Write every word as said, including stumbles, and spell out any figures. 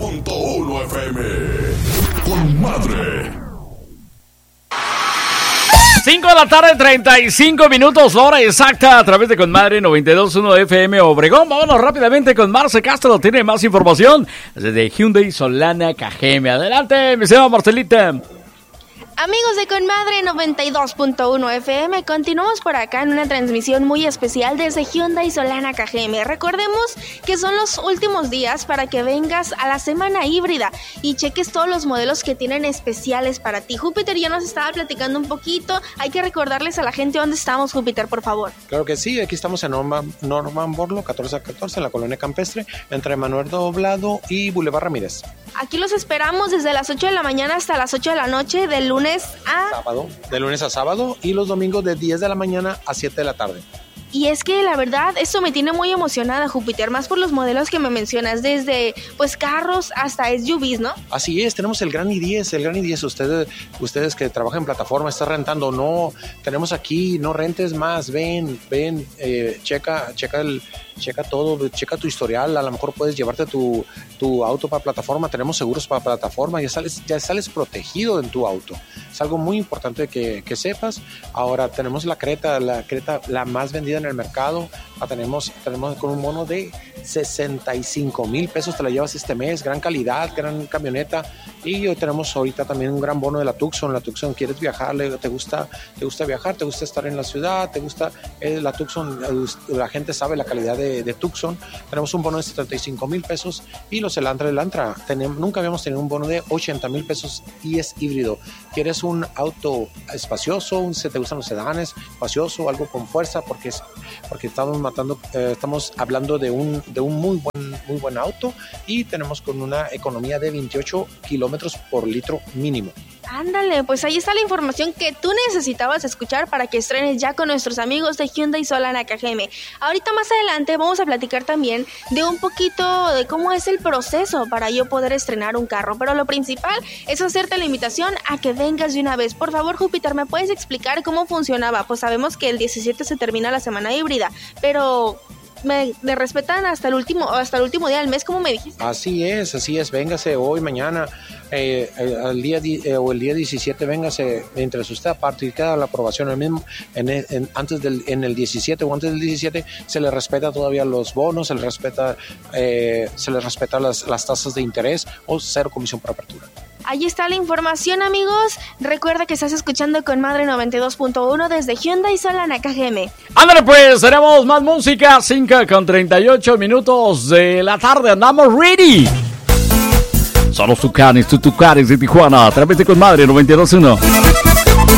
punto uno F M. Con madre. cinco de la tarde, treinta y cinco minutos, hora exacta, a través de Conmadre noventa y dos punto uno F M Obregón. Vámonos rápidamente con Marce Castro, tiene más información desde Hyundai Solana Cajeme. Adelante, mi señora Marcelita. Amigos de Conmadre noventa y dos punto uno F M, continuamos por acá en una transmisión muy especial desde Hyundai Solana Cajeme. Recordemos que son los últimos días para que vengas a la semana híbrida y cheques todos los modelos que tienen especiales para ti. Júpiter ya nos estaba platicando un poquito, hay que recordarles a la gente dónde estamos, Júpiter, por favor. Claro que sí, aquí estamos en Norman, Norman Borlo, catorce a catorce, en la colonia campestre, entre Manuel Doblado y Boulevard Ramírez. Aquí los esperamos desde las ocho de la mañana hasta las ocho de la noche, del lunes a sábado, de lunes a sábado, y los domingos de diez de la mañana a siete de la tarde. Y es que la verdad, esto me tiene muy emocionada, Júpiter, más por los modelos que me mencionas, desde pues carros hasta S U Vs, ¿no? Así es, tenemos el Gran i diez, el Gran i diez, ustedes, ustedes que trabajan en plataforma, están rentando, no, tenemos aquí, no rentes más, ven, ven, eh, checa, checa el... Checa todo, checa tu historial, a lo mejor puedes llevarte tu, tu auto para plataforma, tenemos seguros para plataforma, ya sales, ya sales protegido en tu auto. Es algo muy importante que, que sepas. Ahora tenemos la Creta, la Creta la más vendida en el mercado, la tenemos, tenemos con un bono de sesenta y cinco mil pesos, te la llevas este mes, gran calidad, gran camioneta. Y hoy tenemos ahorita también un gran bono de la Tucson. La Tucson, ¿quieres viajar? ¿Te gusta, te gusta viajar? ¿Te gusta estar en la ciudad? ¿Te gusta eh, la Tucson? La gente sabe la calidad de, de Tucson. Tenemos un bono de setenta y cinco mil pesos y los Elantra, el Elantra. Tenemos, nunca habíamos tenido un bono de ochenta mil pesos y es híbrido. ¿Quieres un auto espacioso? Un, ¿Te gustan los sedanes? Espacioso, algo con fuerza, porque, es, porque estamos matando, eh, estamos hablando de un, de un muy buen, muy buen auto, y tenemos con una economía de veintiocho kilómetros por litro mínimo. Ándale, pues ahí está la información que tú necesitabas escuchar para que estrenes ya con nuestros amigos de Hyundai Solana Cajeme. Ahorita más adelante vamos a platicar también de un poquito de cómo es el proceso para yo poder estrenar un carro, pero lo principal es hacerte la invitación a que vengas de una vez. Por favor, Júpiter, ¿me puedes explicar cómo funcionaba? Pues sabemos que el diecisiete se termina la semana híbrida, pero... Me, me respetan hasta el último hasta el último día del mes, como me dijiste. Así es, así es, véngase hoy, mañana, eh, el día eh, o el día diecisiete, véngase, mientras usted a partir de la aprobación el mismo, en, en, antes del en el diecisiete o antes del diecisiete, se le respeta todavía los bonos, se le respeta eh, se le respeta las, las tasas de interés o cero comisión por apertura. Ahí está la información, amigos. Recuerda que estás escuchando Conmadre noventa y dos punto uno desde Hyundai Solana Cajeme. Ándale pues, tenemos más música, cinco con treinta y ocho minutos de la tarde, andamos ready. Son los Tucanes, tus Tucanes de Tijuana, a través de Conmadre noventa y dos punto uno.